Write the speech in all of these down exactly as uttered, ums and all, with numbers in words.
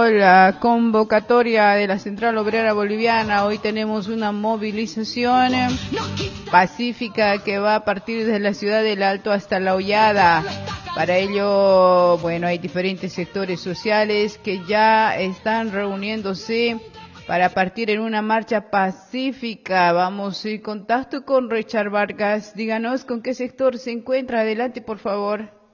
llegó la convocatoria de la Central Obrera Boliviana. Hoy tenemos una movilización pacífica que va a partir desde la ciudad del Alto hasta La Hollada. Para ello, bueno, hay diferentes sectores sociales que ya están reuniéndose para partir en una marcha pacífica. Vamos en contacto con Richard Vargas. Díganos con qué sector se encuentra. Adelante, por favor.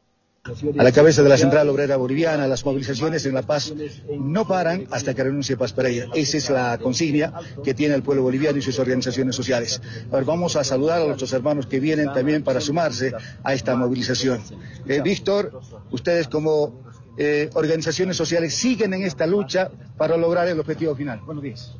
A la cabeza de la Central Obrera Boliviana, las movilizaciones en La Paz no paran hasta que renuncie Paz Pereira. Esa es la consigna que tiene el pueblo boliviano y sus organizaciones sociales. A ver, vamos a saludar a nuestros hermanos que vienen también para sumarse a esta movilización. Eh, Víctor, ustedes como eh, organizaciones sociales siguen en esta lucha para lograr el objetivo final. Buenos días.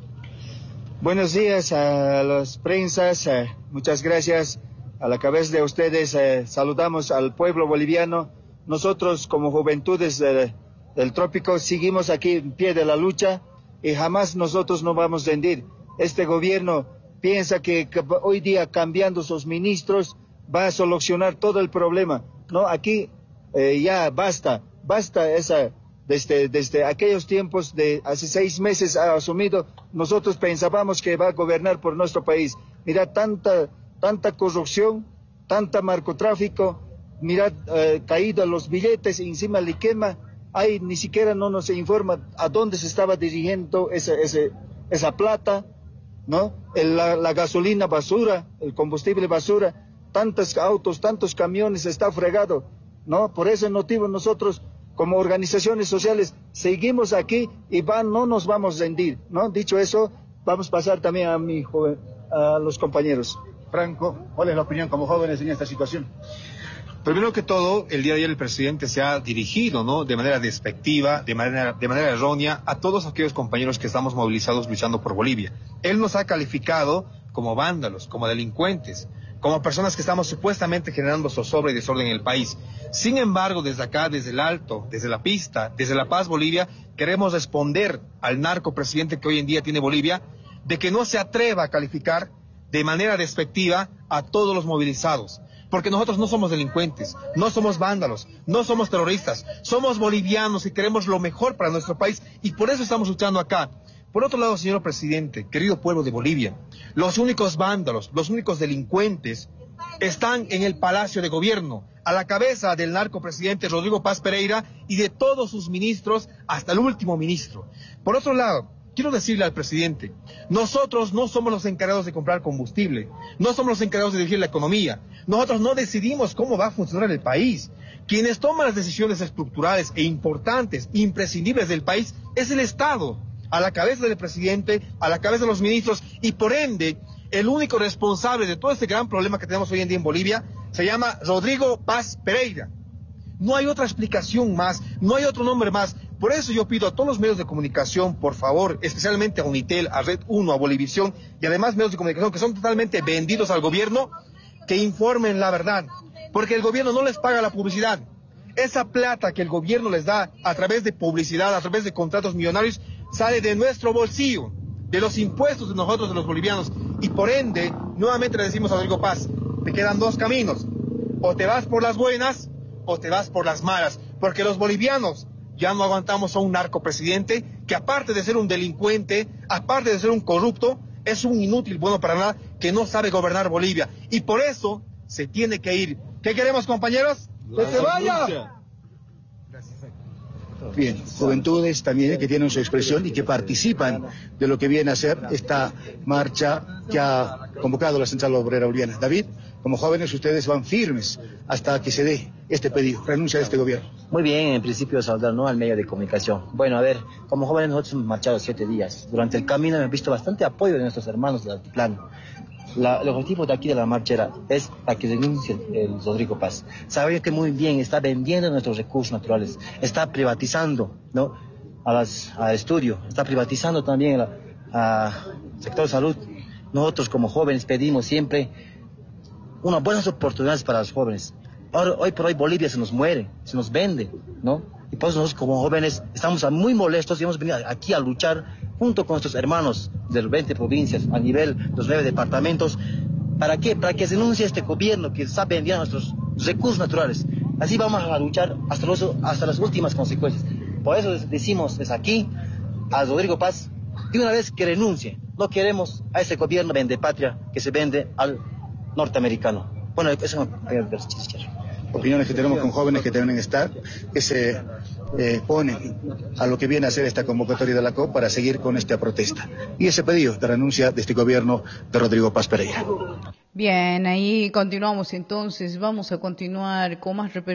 Buenos días a las prensas, eh, muchas gracias. A la cabeza de ustedes eh, saludamos al pueblo boliviano. Nosotros como juventudes de, del trópico seguimos aquí en pie de la lucha y jamás nosotros no vamos a rendir. Este gobierno piensa que, que hoy día cambiando sus ministros va a solucionar todo el problema. No, aquí eh, ya basta, basta esa, desde, desde aquellos tiempos de hace seis meses ha asumido, nosotros pensábamos que va a gobernar por nuestro país. Mira, tanta, tanta corrupción, tanta narcotráfico. Mirad, eh, caído los billetes y encima le quema, ahí ni siquiera no nos informa a dónde se estaba dirigiendo ese, ese, esa plata, ¿no? El, la, la gasolina basura, el combustible basura, tantos autos, tantos camiones, está fregado, ¿no? Por ese motivo nosotros como organizaciones sociales seguimos aquí y van, no nos vamos a rendir, ¿no? Dicho eso, vamos a pasar también a, mi joven, a los compañeros. Franco, ¿cuál es la opinión como jóvenes en esta situación? Primero que todo, el día de ayer el presidente se ha dirigido, ¿no?, de manera despectiva, de manera, de manera errónea, a todos aquellos compañeros que estamos movilizados luchando por Bolivia. Él nos ha calificado como vándalos, como delincuentes, como personas que estamos supuestamente generando zozobra y desorden en el país. Sin embargo, desde acá, desde el Alto, desde la pista, desde La Paz, Bolivia, queremos responder al narcopresidente que hoy en día tiene Bolivia, de que no se atreva a calificar de manera despectiva a todos los movilizados. Porque nosotros no somos delincuentes, no somos vándalos, no somos terroristas, somos bolivianos y queremos lo mejor para nuestro país y por eso estamos luchando acá. Por otro lado, señor presidente, querido pueblo de Bolivia, los únicos vándalos, los únicos delincuentes están en el Palacio de Gobierno, a la cabeza del narcopresidente Rodrigo Paz Pereira y de todos sus ministros hasta el último ministro. Por otro lado, quiero decirle al presidente, nosotros no somos los encargados de comprar combustible, no somos los encargados de dirigir la economía, nosotros no decidimos cómo va a funcionar el país. Quienes toman las decisiones estructurales e importantes, imprescindibles del país, es el Estado, a la cabeza del presidente, a la cabeza de los ministros, y por ende, el único responsable de todo este gran problema que tenemos hoy en día en Bolivia, se llama Rodrigo Paz Pereira. No hay otra explicación más, no hay otro nombre más. Por eso yo pido a todos los medios de comunicación, por favor, especialmente a Unitel, a Red uno, a Bolivisión y además medios de comunicación que son totalmente vendidos al gobierno, que informen la verdad, porque el gobierno no les paga la publicidad. Esa plata que el gobierno les da a través de publicidad, a través de contratos millonarios, sale de nuestro bolsillo, de los impuestos de nosotros, de los bolivianos, y por ende, nuevamente le decimos a Rodrigo Paz, te quedan dos caminos, o te vas por las buenas, o te vas por las malas, porque los bolivianos ya no aguantamos a un narcopresidente que aparte de ser un delincuente, aparte de ser un corrupto, es un inútil bueno para nada que no sabe gobernar Bolivia. Y por eso se tiene que ir. ¿Qué queremos, compañeros? ¡Que se vaya! Bien, juventudes también que tienen su expresión y que participan de lo que viene a ser esta marcha que ha convocado la Central Obrera Boliviana. David, como jóvenes ustedes van firmes hasta que se dé este pedido, renuncia a este gobierno. Muy bien, en principio saludar, ¿no?, al medio de comunicación. Bueno, a ver, como jóvenes nosotros hemos marchado siete días. Durante el camino hemos visto bastante apoyo de nuestros hermanos del altiplano. La, el objetivo de aquí de la marcha era, es para que renuncie el Rodrigo Paz. Saben que muy bien está vendiendo nuestros recursos naturales, está privatizando, ¿no?, a las, al estudio, está privatizando también al sector de salud. Nosotros como jóvenes pedimos siempre unas buenas oportunidades para los jóvenes. Ahora, hoy por hoy Bolivia se nos muere, se nos vende, ¿no? Y por eso nosotros como jóvenes estamos muy molestos y hemos venido aquí a luchar junto con nuestros hermanos de las veinte provincias, a nivel de los nueve departamentos. ¿Para qué? Para que se denuncie este gobierno que está vendiendo nuestros recursos naturales. Así vamos a luchar hasta, los, hasta las últimas consecuencias. Por eso decimos desde aquí a Rodrigo Paz, de una vez que renuncie. No queremos a ese gobierno vendepatria que se vende al norteamericano. Bueno, eso es una primera opiniones que tenemos con jóvenes que deben estar, que se eh, ponen a lo que viene a ser esta convocatoria de la C O P para seguir con esta protesta. Y ese pedido de renuncia de este gobierno de Rodrigo Paz Pereira. Bien, ahí continuamos entonces. Vamos a continuar con más repercusiones.